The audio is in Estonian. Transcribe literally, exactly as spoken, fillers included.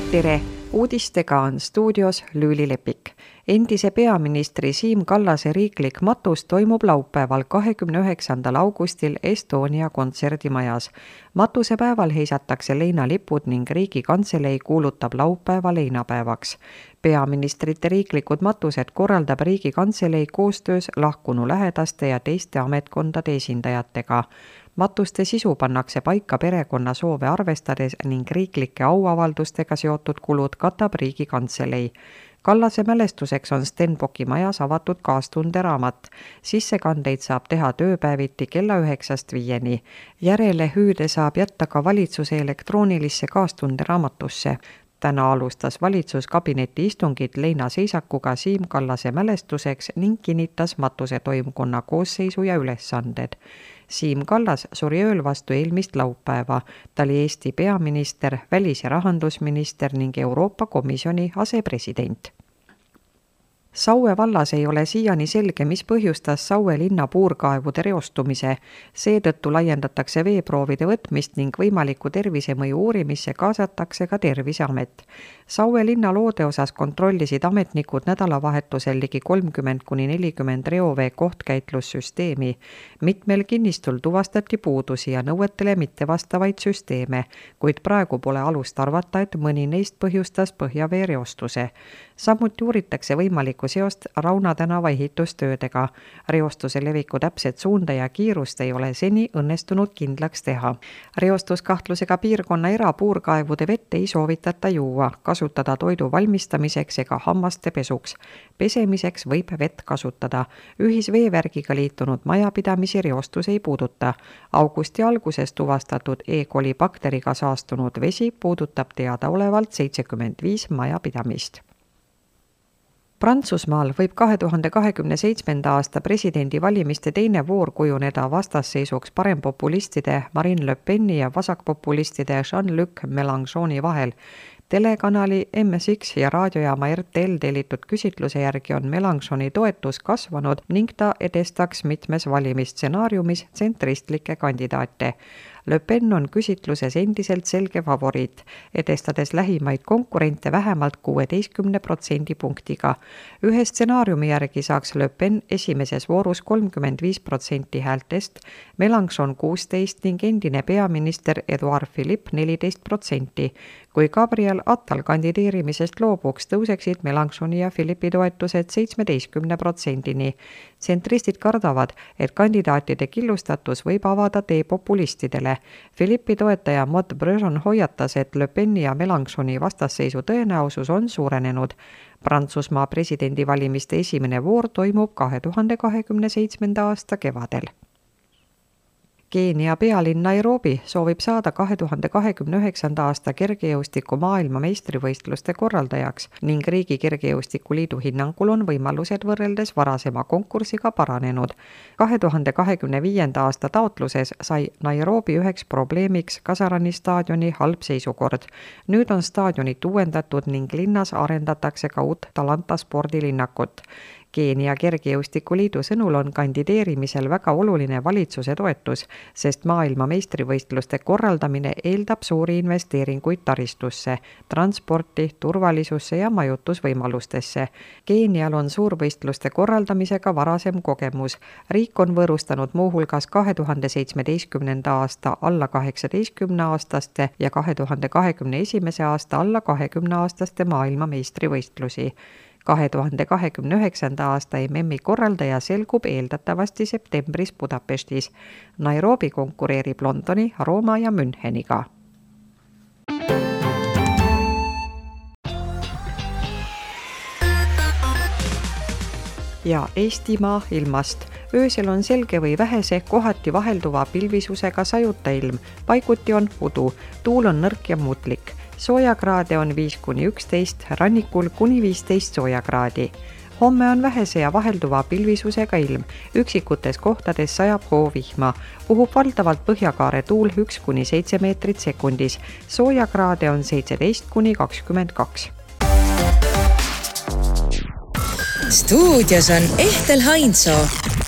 Tere! Uudistega on stuudios Lüüli Lepik. Endise peaministri Siim Kallase riiklik matus toimub laupäeval kahekümne üheksandal augustil Estonia kontserdimajas. Matusepäeval heisatakse leinalipud ning Riigikantselei kuulutab laupäeva leinapäevaks. Peaministrite riiklikud matused korraldab Riigikantselei koostöös lahkunu lähedaste ja teiste ametkondade esindajatega. Matuste sisu pannakse paika perekonna soove arvestades ning riiklike auavaldustega seotud kulud katab Riigikantselei. Kallase mälestuseks on Stenbocki majas avatud kaastunderaamat. Sissekandeid saab teha tööpäeviti kella üheksast viieni. Järele hüüde saab jätta ka valitsuse elektroonilisse kaastunderaamatusse. Täna alustas valitsuskabineti istungid leinaseisakuga Siim Kallase mälestuseks ning kinnitas matuse toimkonna koosseisu ja ülesanded. Siim Kallas suri ööl vastu eelmist laupäeva. Ta oli Eesti peaminister, välis- ja rahandusminister ning Euroopa Komisjoni asepresident. Saue vallas ei ole siiani selge, mis põhjustas Saue linna puurkaevude reostumise. Seetõttu laiendatakse veeproovide võtmist ning võimaliku tervisemõju uurimisse kaasatakse ka Terviseamet. Saue linna loode osas kontrollisid ametnikud nädalavahetusel ligi kolmkümmend kuni nelikümmend reovee kohtkäitlussüsteemi. Mitmel kinnistul tuvastati puudusi ja nõuetele mittevastavaid süsteeme, kuid praegu pole alust arvata, et mõni neist põhjustas põhjavee reostuse. Samuti uuritakse võimalikku seost Rauna tänava ehitustöödega. Reostuse leviku täpset suunda ja kiirust ei ole seni õnnestunud kindlaks teha. Reostuskahtlusega piirkonna erapuurkaevude vett ei soovitata juua, kasutada toidu valmistamiseks ega hammaste pesuks. Pesemiseks võib vett kasutada. Ühisveevärgiga liitunud majapidamisi reostus ei puuduta. Augusti alguses tuvastatud E. coli bakteriga saastunud vesi puudutab teadaolevalt seitsekümmend viis majapidamist. Prantsusmaal võib kahe tuhande kahekümne seitsmenda aasta presidendivalimiste teine voor kujuneda vastasseisuks parempopulistide Marine Le Peni ja vasakpopulistide Jean-Luc Mélenchoni vahel. Telekanali M kuus ja raadiojaama R T L tellitud küsitluse järgi on Mélenchoni toetus kasvanud ning ta edestaks mitmes valimisstsenaariumis tsentristlikke kandidaate. Le Pen on küsitluses endiselt selge favoriit, edestades lähimaid konkurente vähemalt kuueteistkümne protsendi punktiga. Ühe stsenaariumi järgi saaks Le Pen esimeses voorus kolmkümmend viis protsenti häältest, Mélenchon kuusteist ning endine peaminister Edouard Philippe neliteist protsenti. Kui Gabriel Attal kandideerimisest loobuks, tõuseksid Mélenchoni ja Philippi toetused seitsmeteistkümne protsendini. Tsentristid kardavad, et kandidaatide killustatus võib avada tee populistidele. Philippi toetaja Maud Breton hoiatas, et Le Peni ja Mélenchoni vastasseisu tõenäosus on suurenenud. Prantsusmaa presidendivalimiste esimene voor toimub kahe tuhande kahekümne seitsmenda aasta kevadel. Keenia pealinn Nairobi soovib saada kahe tuhande kahekümne üheksanda aasta kergejõustiku maailma meistrivõistluste korraldajaks ning Riigi Kergejõustikuliidu hinnangul on võimalused võrreldes varasema konkursiga paranenud. kahe tuhande kahekümne viienda aasta taotluses sai Nairobi üheks probleemiks Kasarani staadioni halb seisukord. Nüüd on staadionit uuendatud ning linnas arendatakse ka uut Talanta spordilinnakut. Keenia Kergejõustikuliidu sõnul on kandideerimisel väga oluline valitsuse toetus, sest maailma meistrivõistluste korraldamine eeldab suuri investeeringuid taristusse, transporti, turvalisusse ja majutusvõimalustesse. Keenial on suurvõistluste korraldamisega varasem kogemus. Riik on võõrustanud muuhulgas kahe tuhande seitsmeteistkümnenda aasta alla kaheksateistkümne aastaste ja kahe tuhande kahekümne esimese aasta alla kahekümne aastaste maailma meistrivõistlusi. kahe tuhande kahekümne üheksanda aasta M M-i korraldaja selgub eeldatavasti septembris Budapestis. Nairobi konkureerib Londoni, Rooma ja Müncheniga. Ja Eestimaa ilmast. Öösel on selge või vähese, kohati vahelduva pilvisusega sajuta ilm. Paiguti on udu. Tuul on nõrk ja muutlik. Soojakraade on viis kuni üksteist, rannikul kuni viisteist soojakraadi. Homme on vähese ja vahelduva pilvisusega ilm. Üksikutes kohtades sajab hoovihma. Puhub valdavalt põhjakaare tuul üks kuni seitse meetrit sekundis. Soojakraade on seitseteist kuni kakskümmend kaks. Stuudios on Ehtel Hainsoo.